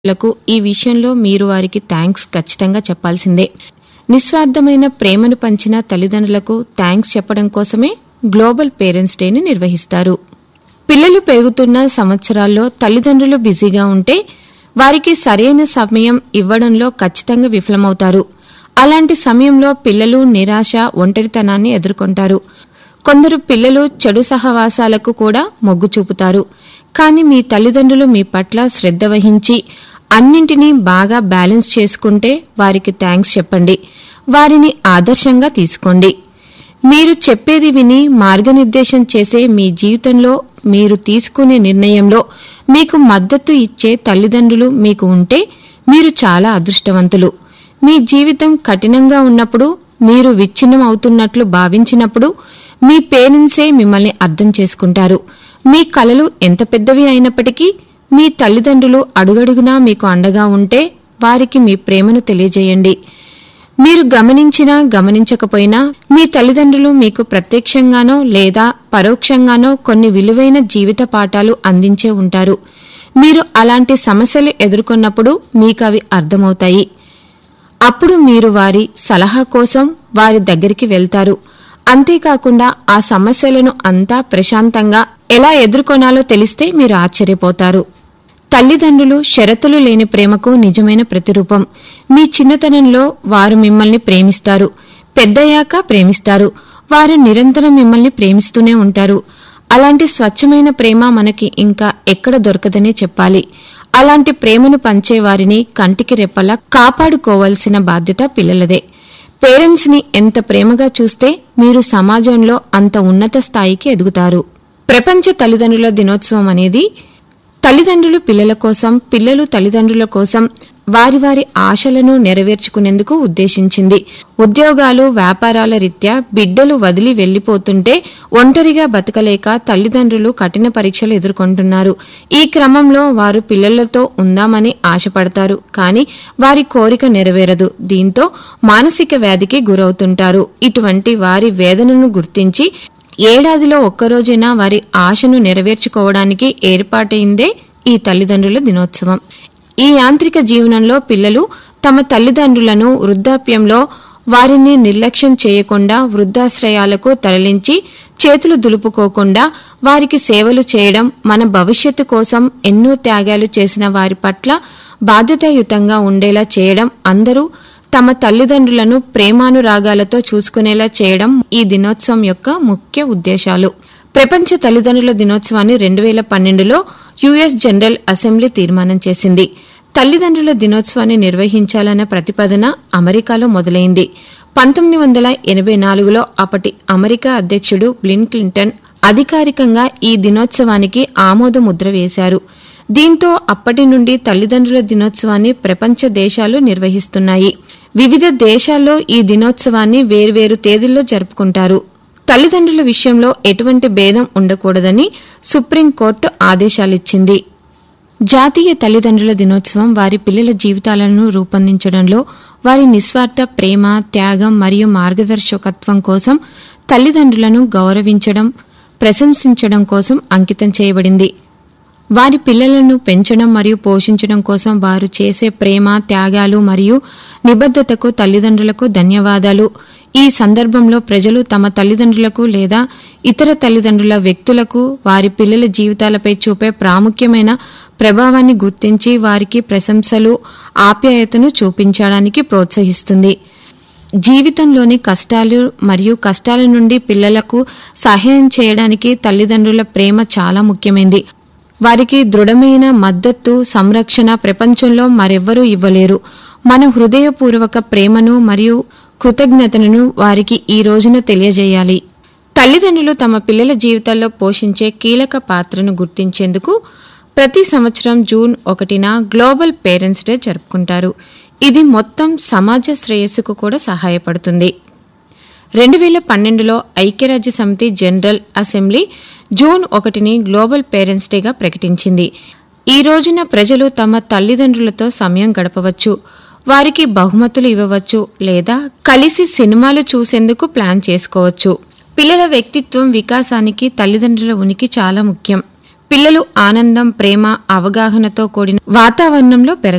లకు ఈ విషయంలో మీరు వారికి థ్యాంక్స్ ఖచ్చితంగా చెప్పాల్సిందే. నిస్వార్థమైన ప్రేమను పంచిన తల్లిదండ్రులకు థ్యాంక్స్ చెప్పడం కోసమే గ్లోబల్ పేరెంట్స్ డేని నిర్వహిస్తారు. పిల్లలు పెరుగుతున్న సంవత్సరాల్లో తల్లిదండ్రులు బిజీగా ఉంటే వారికి సరైన సమయం ఇవ్వడంలో ఖచ్చితంగా విఫలమవుతారు. అలాంటి సమయంలో పిల్లలు నిరాశ, ఒంటరితనాన్ని ఎదుర్కొంటారు. కొందరు పిల్లలు చెడు సహవాసాలకు కూడా మొగ్గు చూపుతారు. కానీ మీ తల్లిదండ్రులు మీ పట్ల శ్రద్ధ వహించి అన్నింటినీ బాగా బ్యాలెన్స్ చేసుకుంటే వారికి థ్యాంక్స్ చెప్పండి. వారిని ఆదర్శంగా తీసుకోండి. మీరు చెప్పేది విని మార్గనిర్దేశం చేసే మీ జీవితంలో మీరు తీసుకునే నిర్ణయంలో మీకు మద్దతు ఇచ్చే తల్లిదండ్రులు మీకు ఉంటే మీరు చాలా అదృష్టవంతులు. మీ జీవితం కఠినంగా ఉన్నప్పుడు, మీరు విచ్ఛిన్నం అవుతున్నట్లు భావించినప్పుడు మీ పేరెంట్సే మిమ్మల్ని అర్థం చేసుకుంటారు. మీ కలలు ఎంత పెద్దవి అయినప్పటికీ మీ తల్లిదండ్రులు అడుగడుగునా మీకు అండగా ఉంటే వారికి మీ ప్రేమను తెలియజేయండి. మీరు గమనించినా గమనించకపోయినా మీ తల్లిదండ్రులు మీకు ప్రత్యక్షంగానో లేదా పరోక్షంగానో కొన్ని విలువైన జీవిత పాఠాలు అందించే ఉంటారు. మీరు అలాంటి సమస్యలు ఎదుర్కొన్నప్పుడు మీకవి అర్థమవుతాయి. అప్పుడు మీరు వారి సలహా కోసం వారి దగ్గరికి వెళ్తారు. అంతేకాకుండా ఆ సమస్యలను అంతా ప్రశాంతంగా ఎలా ఎదుర్కొనాలో తెలిస్తే మీరు ఆశ్చర్యపోతారు. తల్లిదండ్రులు షరతులు లేని ప్రేమకు నిజమైన ప్రతిరూపం. మీ చిన్నతనంలో వారు మిమ్మల్ని ప్రేమిస్తారు, పెద్దయ్యాక ప్రేమిస్తారు. వారు నిరంతరం మిమ్మల్ని ప్రేమిస్తూనే ఉంటారు. అలాంటి స్వచ్ఛమైన ప్రేమ మనకి ఇంకా ఎక్కడ దొరకదనే చెప్పాలి. అలాంటి ప్రేమను పంచేవారిని కంటికి రెప్పలా కాపాడుకోవాల్సిన బాధ్యత పిల్లలదే. పేరెంట్స్ ని ఎంత ప్రేమగా చూస్తే మీరు సమాజంలో అంత ఉన్నత స్థాయికి ఎదుగుతారు. ప్రపంచ తల్లిదండ్రుల దినోత్సవం అనేది తల్లిదండ్రులు పిల్లల కోసం, పిల్లలు తల్లిదండ్రుల కోసం వారి వారి ఆశలను నెరవేర్చుకునేందుకు ఉద్దేశించింది. ఉద్యోగాలు, వ్యాపారాల రీత్యా బిడ్డలు వదిలి వెళ్లిపోతుంటే ఒంటరిగా బతకలేక తల్లిదండ్రులు కఠిన పరీక్షలు ఎదుర్కొంటున్నారు. ఈ క్రమంలో వారు పిల్లలతో ఉందామని ఆశపడతారు. కానీ వారి కోరిక నెరవేరదు. దీంతో మానసిక వ్యాధికి గురవుతుంటారు. ఇటువంటి వారి వేదనను గుర్తించి ఏడాదిలో ఒక్కరోజైనా వారి ఆశను నెరవేర్చుకోవడానికి ఏర్పాటైందే ఈ తల్లిదండ్రుల దినోత్సవం. ఈ యాంత్రిక జీవనంలో పిల్లలు తమ తల్లిదండ్రులను వృద్ధాప్యంలో వారిని నిర్లక్ష్యం చేయకుండా వృద్ధాశ్రయాలకు తరలించి చేతులు దులుపుకోకుండా వారికి సేవలు చేయడం, మన భవిష్యత్తు కోసం ఎన్నో త్యాగాలు చేసిన వారి పట్ల బాధ్యతాయుతంగా ఉండేలా చేయడం, అందరూ తమ తల్లిదండ్రులను ప్రేమానురాగాలతో చూసుకునేలా చేయడం ఈ దినోత్సవం యొక్క ముఖ్య ఉద్దేశాలు. ప్రపంచ తల్లిదండ్రుల దినోత్సవాన్ని 2012లో యుఎస్ జనరల్ అసెంబ్లీ తీర్మానం చేసింది. తల్లిదండ్రుల దినోత్సవాన్ని నిర్వహించాలన్న ప్రతిపాదన అమెరికాలో మొదలైంది. 1984లో అప్పటి అమెరికా అధ్యక్షుడు బిల్ క్లింటన్ అధికారికంగా ఈ దినోత్సవానికి ఆమోద ముద్ర వేశారు. దీంతో అప్పటి నుండి తల్లిదండ్రుల దినోత్సవాన్ని ప్రపంచ దేశాలు నిర్వహిస్తున్నాయి. వివిధ దేశాల్లో ఈ దినోత్సవాన్ని వేర్వేరు తేదీల్లో జరుపుకుంటారు. తల్లిదండ్రుల విషయంలో ఎటువంటి భేదం ఉండకూడదని సుప్రీంకోర్టు ఆదేశాలిచ్చింది. జాతీయ తల్లిదండ్రుల దినోత్సవం వారి పిల్లల జీవితాలను రూపొందించడంలో వారి నిస్వార్థ ప్రేమ, త్యాగం మరియు మార్గదర్శకత్వం కోసం తల్లిదండ్రులను గౌరవించడం, ప్రశంసించడం కోసం అంకితం చేయబడింది. వారి పిల్లలను పెంచడం మరియు పోషించడం కోసం వారు చేసే ప్రేమ, త్యాగాలు మరియు నిబద్ధతకు తల్లిదండ్రులకు ధన్యవాదాలు. ఈ సందర్భంలో ప్రజలు తమ తల్లిదండ్రులకు లేదా ఇతర తల్లిదండ్రుల వ్యక్తులకు వారి పిల్లల జీవితాలపై చూపే ప్రాముఖ్యమైన ప్రభావాన్ని గుర్తించి వారికి ప్రశంసలు, ఆప్యాయతను చూపించడానికి ప్రోత్సహిస్తుంది. జీవితంలోని కష్టాలు మరియు కష్టాల నుండి పిల్లలకు సహాయం చేయడానికి తల్లిదండ్రుల ప్రేమ చాలా ముఖ్యమైనది. వారికి దృఢమైన మద్దతు, సంరక్షణ ప్రపంచంలో మరెవ్వరూ ఇవ్వలేరు. మన హృదయపూర్వక ప్రేమను మరియు కృతజ్ఞతను వారికి ఈ రోజున తెలియజేయాలి. తల్లిదండ్రులు తమ పిల్లల జీవితాల్లో పోషించే కీలక పాత్రను గుర్తించేందుకు ప్రతి సంవత్సరం జూన్ 1న గ్లోబల్ పేరెంట్స్ డే జరుపుకుంటారు. ఇది మొత్తం సమాజ శ్రేయస్సుకు కూడా సహాయపడుతుంది. 2012లో ఐక్యరాజ్య సమితి జనరల్ అసెంబ్లీ జూన్ 1ని గ్లోబల్ పేరెంట్స్ డేగా ప్రకటించింది. ఈ రోజున ప్రజలు తమ తల్లిదండ్రులతో సమయం గడపవచ్చు, వారికి బహుమతులు ఇవ్వవచ్చు లేదా కలిసి సినిమాలు చూసేందుకు ప్లాన్ చేసుకోవచ్చు. పిల్లల వ్యక్తిత్వం వికాసానికి తల్లిదండ్రుల ఉనికి చాలా ముఖ్యం. పిల్లలు ఆనందం, ప్రేమ, అవగాహనతో కూడిన వాతావరణంలో పెరగాలి.